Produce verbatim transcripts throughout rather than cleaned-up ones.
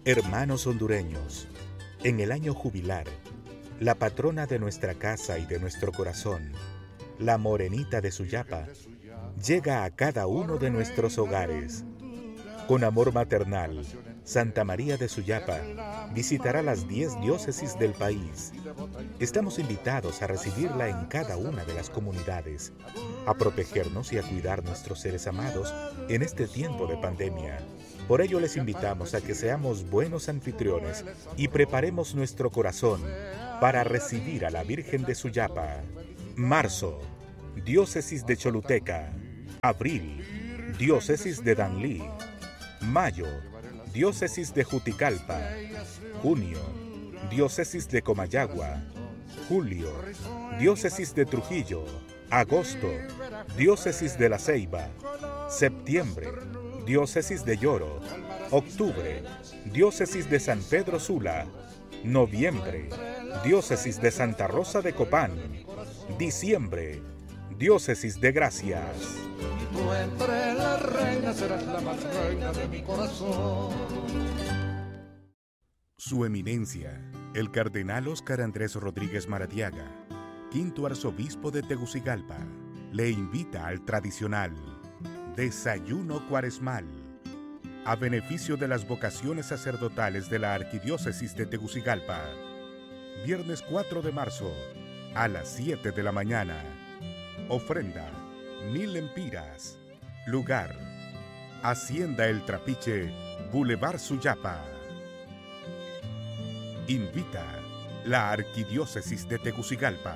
Hermanos hondureños, en el año jubilar, la patrona de nuestra casa y de nuestro corazón, la morenita de Suyapa, llega a cada uno de nuestros hogares. Con amor maternal, Santa María de Suyapa visitará las diez diócesis del país. Estamos invitados a recibirla en cada una de las comunidades, a protegernos y a cuidar nuestros seres amados en este tiempo de pandemia. Por ello les invitamos a que seamos buenos anfitriones y preparemos nuestro corazón para recibir a la Virgen de Suyapa. Marzo, diócesis de Choluteca. Abril, diócesis de Danlí. Mayo, diócesis de Juticalpa. Junio, diócesis de Comayagua. Julio, diócesis de Trujillo. Agosto, diócesis de La Ceiba. Septiembre, diócesis de Lloro. Octubre, diócesis de San Pedro Sula. Noviembre, diócesis de Santa Rosa de Copán. Diciembre, diócesis de Gracias. Y tú entre las reinas serás la más reina de mi corazón. Su Eminencia, el Cardenal Óscar Andrés Rodríguez Maradiaga, quinto arzobispo de Tegucigalpa, le invita al tradicional Desayuno Cuaresmal, a beneficio de las vocaciones sacerdotales de la Arquidiócesis de Tegucigalpa. Viernes cuatro de marzo, a las siete de la mañana. Ofrenda, mil empiras. Lugar, Hacienda El Trapiche, Boulevard Suyapa. Invita la Arquidiócesis de Tegucigalpa.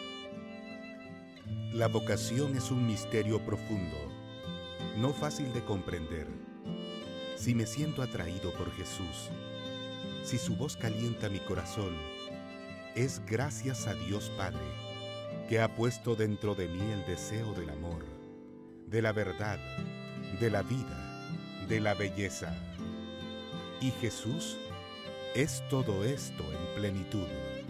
La vocación es un misterio profundo, no fácil de comprender. Si me siento atraído por Jesús, si su voz calienta mi corazón, es gracias a Dios Padre, que ha puesto dentro de mí el deseo del amor, de la verdad, de la vida, de la belleza. Y Jesús es todo esto en plenitud.